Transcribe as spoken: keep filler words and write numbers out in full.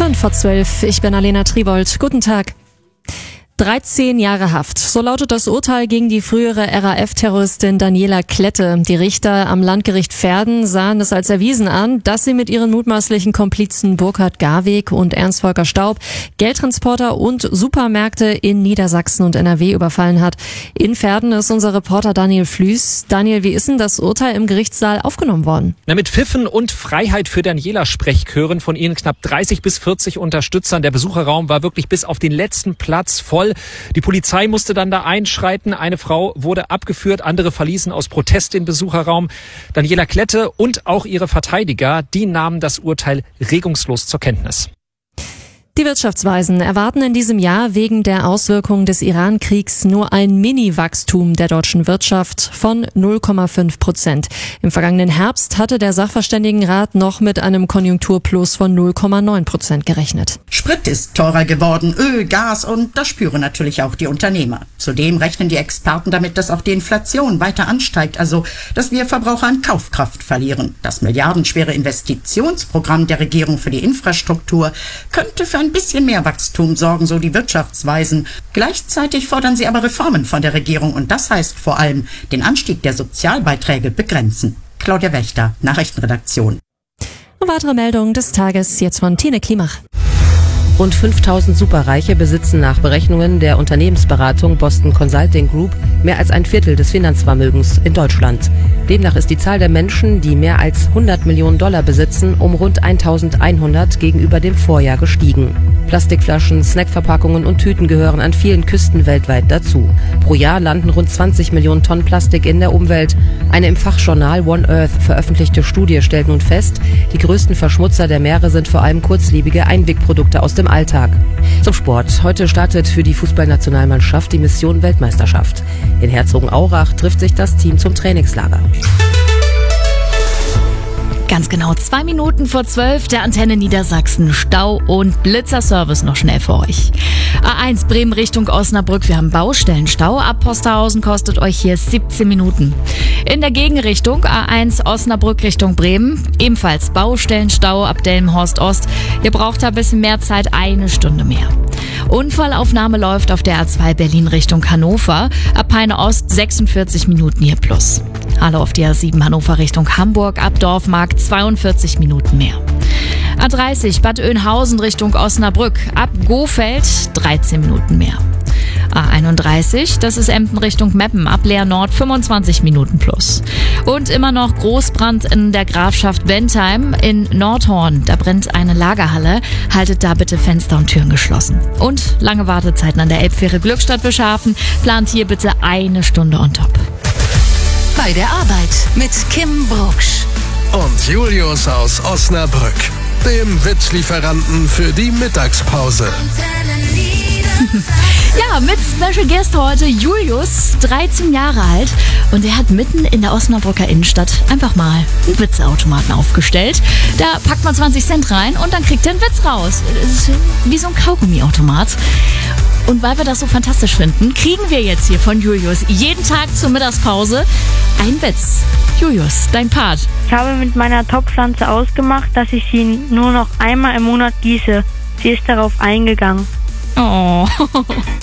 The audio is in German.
fünf vor zwölf. Ich bin Alena Tribold. Guten Tag. dreizehn Jahre Haft. So lautet das Urteil gegen die frühere R A F-Terroristin Daniela Klette. Die Richter am Landgericht Verden sahen es als erwiesen an, dass sie mit ihren mutmaßlichen Komplizen Burkhard Garweg und Ernst-Volker Staub Geldtransporter und Supermärkte in Niedersachsen und N R W überfallen hat. In Verden ist unser Reporter Daniel Flüß. Daniel, wie ist denn das Urteil im Gerichtssaal aufgenommen worden? Na, mit Pfiffen und Freiheit für Daniela Sprechchören von ihnen knapp dreißig bis vierzig Unterstützern. Der Besucherraum war wirklich bis auf den letzten Platz voll. Die Polizei musste dann da einschreiten. Eine Frau wurde abgeführt, andere verließen aus Protest den Besucherraum. Daniela Klette und auch ihre Verteidiger, die nahmen das Urteil regungslos zur Kenntnis. Die Wirtschaftsweisen erwarten in diesem Jahr wegen der Auswirkungen des Iran-Kriegs nur ein Mini-Wachstum der deutschen Wirtschaft von null Komma fünf Prozent. Im vergangenen Herbst hatte der Sachverständigenrat noch mit einem Konjunkturplus von null Komma neun Prozent gerechnet. Sprit ist teurer geworden, Öl, Gas und das spüren natürlich auch die Unternehmer. Zudem rechnen die Experten damit, dass auch die Inflation weiter ansteigt, also dass wir Verbraucher an Kaufkraft verlieren. Das milliardenschwere Investitionsprogramm der Regierung für die Infrastruktur könnte für ein bisschen mehr Wachstum sorgen, so die Wirtschaftsweisen. Gleichzeitig fordern sie aber Reformen von der Regierung und das heißt vor allem den Anstieg der Sozialbeiträge begrenzen. Claudia Wächter, Nachrichtenredaktion. Und weitere Meldungen des Tages jetzt von Tine Klimach. Rund fünftausend Superreiche besitzen nach Berechnungen der Unternehmensberatung Boston Consulting Group mehr als ein Viertel des Finanzvermögens in Deutschland. Demnach ist die Zahl der Menschen, die mehr als hundert Millionen Dollar besitzen, um rund eintausendeinhundert gegenüber dem Vorjahr gestiegen. Plastikflaschen, Snackverpackungen und Tüten gehören an vielen Küsten weltweit dazu. Pro Jahr landen rund zwanzig Millionen Tonnen Plastik in der Umwelt. Eine im Fachjournal One Earth veröffentlichte Studie stellt nun fest, die größten Verschmutzer der Meere sind vor allem kurzlebige Einwegprodukte aus dem Alltag. Zum Sport. Heute startet für die Fußballnationalmannschaft die Mission Weltmeisterschaft. In Herzogenaurach trifft sich das Team zum Trainingslager. Ganz genau zwei Minuten vor zwölf, der Antenne Niedersachsen. Stau und Blitzerservice noch schnell für euch. A eins Bremen Richtung Osnabrück. Wir haben Baustellenstau. Ab Posterhausen kostet euch hier siebzehn Minuten. In der Gegenrichtung A eins Osnabrück Richtung Bremen. Ebenfalls Baustellenstau ab Delmenhorst Ost. Ihr braucht da ein bisschen mehr Zeit, eine Stunde mehr. Unfallaufnahme läuft auf der A zwei Berlin Richtung Hannover. Ab Peine Ost sechsundvierzig Minuten hier plus. Hallo auf die A sieben Hannover Richtung Hamburg. Ab Dorfmarkt zweiundvierzig Minuten mehr. A dreißig Bad Oeynhausen Richtung Osnabrück. Ab Gohfeld dreizehn Minuten mehr. A einunddreißig, das ist Emden Richtung Meppen, ab Leer Nord fünfundzwanzig Minuten plus. Und immer noch Großbrand in der Grafschaft Bentheim in Nordhorn. Da brennt eine Lagerhalle. Haltet da bitte Fenster und Türen geschlossen. Und lange Wartezeiten an der Elbfähre Glückstadt-Bischhafen. Plant hier bitte eine Stunde on top. Bei der Arbeit mit Kim Brugsch und Julius aus Osnabrück, dem Witzlieferanten für die Mittagspause. Ja, mit Special Guest heute Julius, dreizehn Jahre alt. Und er hat mitten in der Osnabrücker Innenstadt einfach mal einen Witzeautomaten aufgestellt. Da packt man zwanzig Cent rein und dann kriegt er einen Witz raus. Das ist wie so ein Kaugummiautomat. Und weil wir das so fantastisch finden, kriegen wir jetzt hier von Julius jeden Tag zur Mittagspause einen Witz. Julius, dein Part. Ich habe mit meiner Topfpflanze ausgemacht, dass ich sie nur noch einmal im Monat gieße. Sie ist darauf eingegangen. Oh.